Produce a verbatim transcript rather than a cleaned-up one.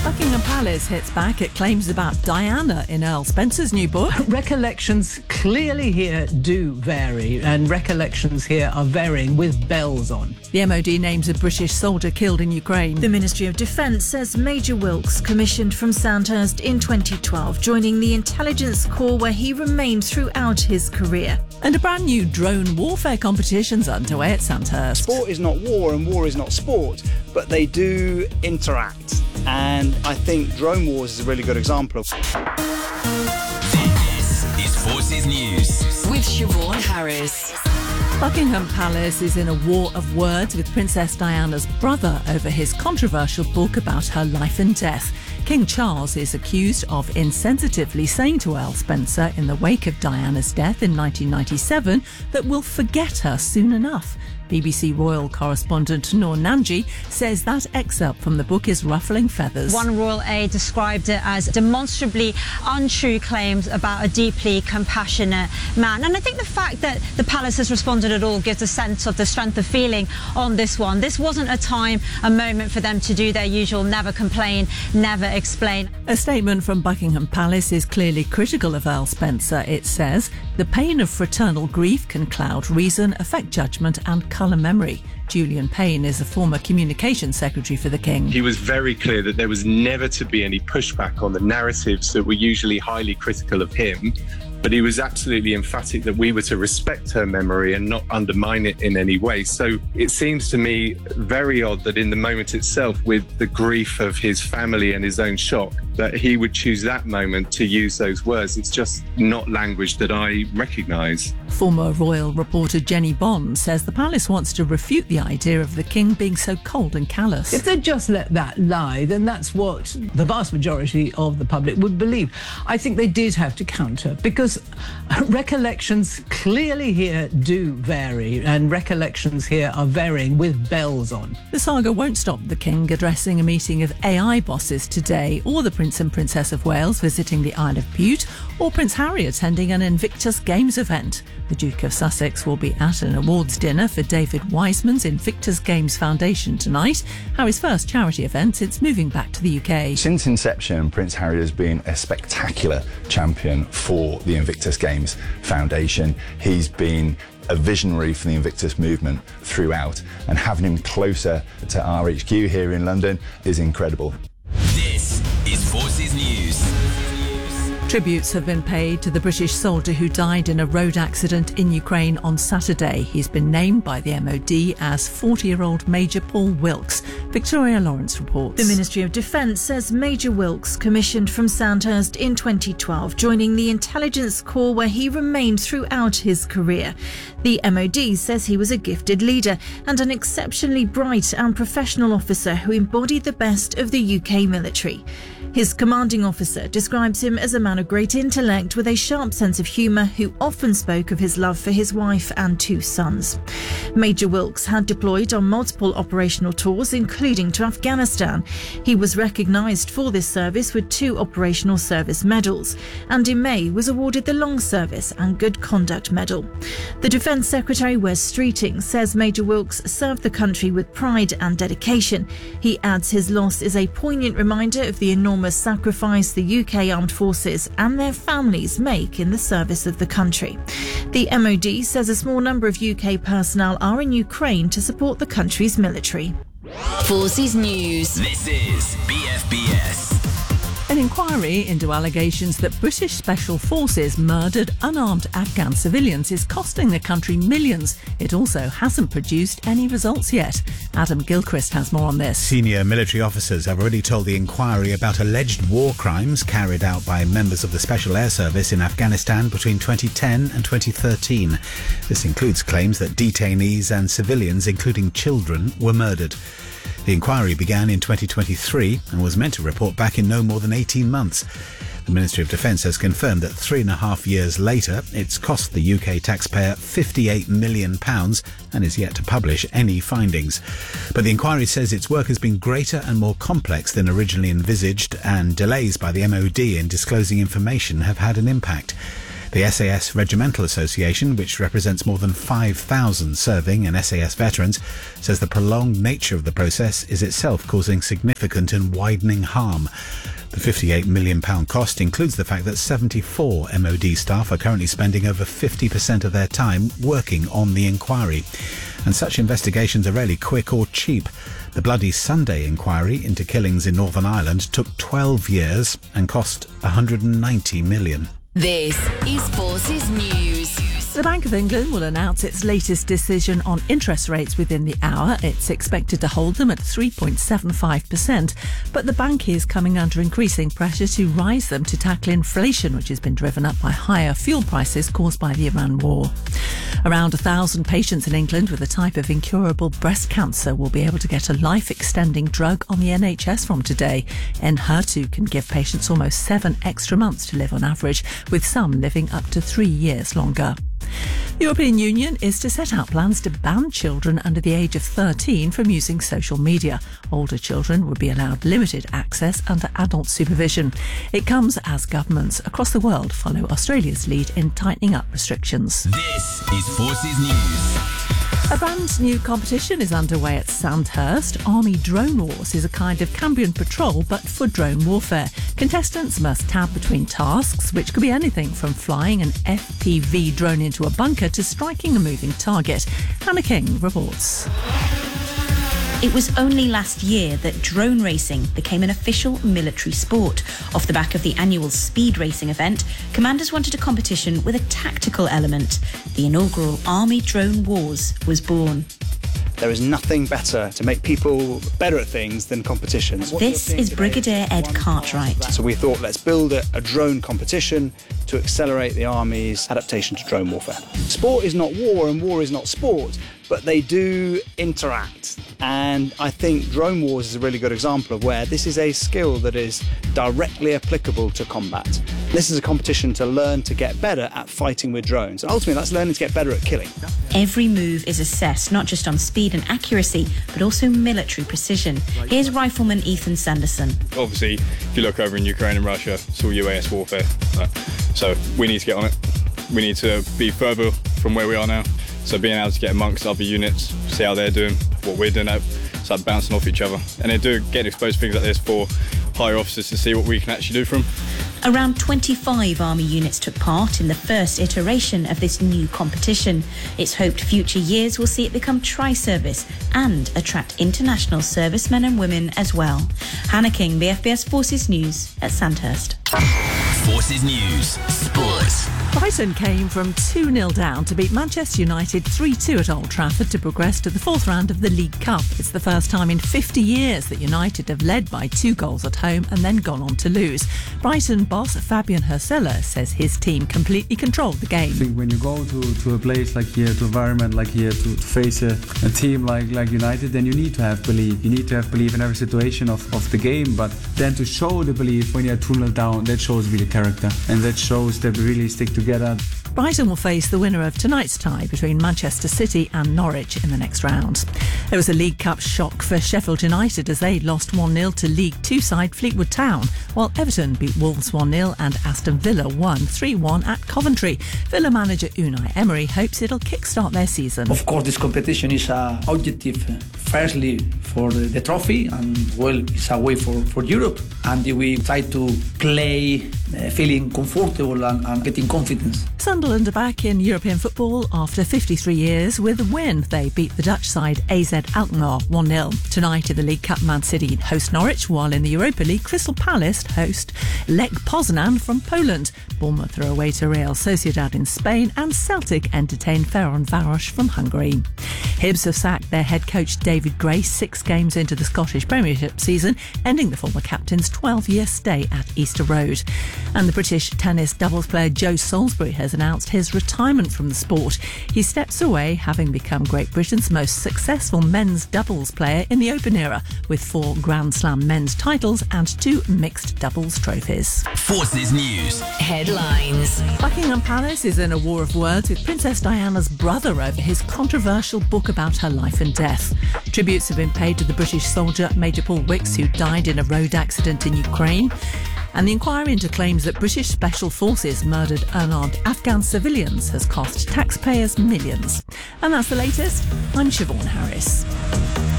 Buckingham Palace hits back at claims about Diana in Earl Spencer's new book. Recollections clearly here do vary, and recollections here are varying with bells on. The M O D names a British soldier killed in Ukraine. The Ministry of Defence says Major Wilkes, commissioned from Sandhurst in twenty twelve, joining the intelligence corps where he remained throughout his career. And a brand new drone warfare competition's underway at Sandhurst. Sport is not war and war is not sport, but they do interact. And I think Drone Wars is a really good example of. This is Forces News with Siobhan Harris. Buckingham Palace is in a war of words with Princess Diana's brother over his controversial book about her life and death. King Charles is accused of insensitively saying to Earl Spencer in the wake of Diana's death in nineteen ninety-seven that we'll forget her soon enough. B B C royal correspondent Noor Nanji says that excerpt from the book is ruffling feathers. One royal aide described it as demonstrably untrue claims about a deeply compassionate man. And I think the fact that the palace has responded at all gives a sense of the strength of feeling on this one. This wasn't a time, a moment for them to do their usual never complain, never explain. A statement from Buckingham Palace is clearly critical of Earl Spencer. It says, the pain of fraternal grief can cloud reason, affect judgment and colour memory. Julian Payne is a former communications secretary for the King. He was very clear that there was never to be any pushback on the narratives that were usually highly critical of him, but he was absolutely emphatic that we were to respect her memory and not undermine it in any way. So it seems to me very odd that in the moment itself, with the grief of his family and his own shock, that he would choose that moment to use those words. It's just not language that I recognise. Former royal reporter Jenny Bond says the palace wants to refute the idea of the King being so cold and callous. If they'd just let that lie, then that's what the vast majority of the public would believe. I think they did have to counter, because recollections clearly here do vary, and recollections here are varying with bells on. The saga won't stop the King addressing a meeting of A I bosses today, or the Prince and Princess of Wales visiting the Isle of Bute, or Prince Harry attending an Invictus Games event. The Duke of Sussex will be at an awards dinner for David Wiseman's Invictus Games Foundation tonight, Harry's first charity event since moving back to the U K. Since inception, Prince Harry has been a spectacular champion for the Invictus Games Foundation. He's been a visionary for the Invictus movement throughout, and having him closer to R H Q here in London is incredible. This is Forces News. Tributes have been paid to the British soldier who died in a road accident in Ukraine on Saturday. He's been named by the M O D as forty-year-old Major Paul Wilkes. Victoria Lawrence reports. The Ministry of Defence says Major Wilkes, commissioned from Sandhurst in twenty twelve, joining the intelligence corps where he remained throughout his career. The M O D says he was a gifted leader and an exceptionally bright and professional officer who embodied the best of the U K military. His commanding officer describes him as a man of great intellect with a sharp sense of humour who often spoke of his love for his wife and two sons. Major Wilkes had deployed on multiple operational tours, including to Afghanistan. He was recognised for this service with two operational service medals, and in May was awarded the Long Service and Good Conduct Medal. The Defence Secretary Wes Streeting says Major Wilkes served the country with pride and dedication. He adds his loss is a poignant reminder of the enormous sacrifice the U K Armed Forces and their families make in the service of the country. The M O D says a small number of U K personnel are in Ukraine to support the country's military. Forces News. This is B F B S. An inquiry into allegations that British Special Forces murdered unarmed Afghan civilians is costing the country millions. It also hasn't produced any results yet. Adam Gilchrist has more on this. Senior military officers have already told the inquiry about alleged war crimes carried out by members of the Special Air Service in Afghanistan between twenty ten and twenty thirteen. This includes claims that detainees and civilians, including children, were murdered. The inquiry began in twenty twenty-three and was meant to report back in no more than eighteen months. The Ministry of Defence has confirmed that three and a half years later, it's cost the U K taxpayer fifty-eight million pounds and is yet to publish any findings. But the inquiry says its work has been greater and more complex than originally envisaged, and delays by the M O D in disclosing information have had an impact. The S A S Regimental Association, which represents more than five thousand serving and S A S veterans, says the prolonged nature of the process is itself causing significant and widening harm. The fifty-eight million pounds cost includes the fact that seventy-four M O D staff are currently spending over fifty percent of their time working on the inquiry. And such investigations are rarely quick or cheap. The Bloody Sunday inquiry into killings in Northern Ireland took twelve years and cost one hundred ninety million pounds. This is Forces News. The Bank of England will announce its latest decision on interest rates within the hour. It's expected to hold them at three point seven five percent, but the bank is coming under increasing pressure to rise them to tackle inflation, which has been driven up by higher fuel prices caused by the Iran war. Around a thousand patients in England with a type of incurable breast cancer will be able to get a life-extending drug on the N H S from today. Enhertu can give patients almost seven extra months to live on average, with some living up to three years longer. The European Union is to set out plans to ban children under the age of thirteen from using social media. Older children would be allowed limited access under adult supervision. It comes as governments across the world follow Australia's lead in tightening up restrictions. This is Forces News. A brand new competition is underway at Sandhurst. Army Drone Wars is a kind of Cambrian patrol, but for drone warfare. Contestants must tab between tasks, which could be anything from flying an F P V drone into a bunker to striking a moving target. Hannah King reports. It was only last year that drone racing became an official military sport. Off the back of the annual speed racing event, commanders wanted a competition with a tactical element. The inaugural Army Drone Wars was born. There is nothing better to make people better at things than competitions. This is Brigadier Ed Cartwright. So we thought, let's build a, a drone competition to accelerate the Army's adaptation to drone warfare. Sport is not war and war is not sport, but they do interact. And I think Drone Wars is a really good example of where this is a skill that is directly applicable to combat. This is a competition to learn to get better at fighting with drones. And ultimately, that's learning to get better at killing. Every move is assessed not just on speed and accuracy, but also military precision. Here's Rifleman Ethan Sanderson. Obviously, if you look over in Ukraine and Russia, it's all U A S warfare. So we need to get on it. We need to be further from where we are now. So being able to get amongst other units, see how they're doing, what we're doing, it's like bouncing off each other. And they do get exposed to things like this for higher officers to see what we can actually do for them. Around twenty-five Army units took part in the first iteration of this new competition. It's hoped future years will see it become tri-service and attract international servicemen and women as well. Hannah King, B F B S Forces News at Sandhurst. Forces News Sports. Brighton came from two nil down to beat Manchester United three two at Old Trafford to progress to the fourth round of the League Cup. It's the first time in fifty years that United have led by two goals at home and then gone on to lose. Brighton boss Fabian Hersella says his team completely controlled the game. I think when you go to, to a place like here, to an environment like here, to, to face a, a team like, like United, then you need to have belief. You need to have belief in every situation of, of the game, but then to show the belief when you're two nil down, that shows really character, and that shows that we really stick together. Brighton will face the winner of tonight's tie between Manchester City and Norwich in the next round. There was a League Cup shock for Sheffield United as they lost one nil to League Two side Fleetwood Town, while Everton beat Wolves one nil and Aston Villa won three one at Coventry. Villa manager Unai Emery hopes it'll kickstart their season. Of course, this competition is an objective, firstly for the, the trophy, and well, it's a way for, for Europe. And we try to play uh, feeling comfortable and, and getting confidence. Sunderland are back in European football after fifty-three years with a win. They beat the Dutch side A Z Alkmaar one nil. Tonight in the League Cup, Man City host Norwich, while in the Europa League, Crystal Palace host Lech Poznan from Poland. Bournemouth are away to Real Sociedad in Spain, and Celtic entertain Ferencváros from Hungary. Hibs have sacked their head coach David Gray six games into the Scottish Premiership season, ending the former captain's twelve-year stay at Easter Road. And the British tennis doubles player Joe Salisbury has announced his retirement from the sport. He steps away, having become Great Britain's most successful men's doubles player in the Open era, with four Grand Slam men's titles and two mixed doubles trophies. Forces News headlines. Buckingham Palace is in a war of words with Princess Diana's brother over his controversial book about her life and death. Tributes have been paid to the British soldier Major Paul Wicks, who died in a road accident in Ukraine. And the inquiry into claims that British special forces murdered unarmed Afghan civilians has cost taxpayers millions. And that's the latest. I'm Siobhan Harris.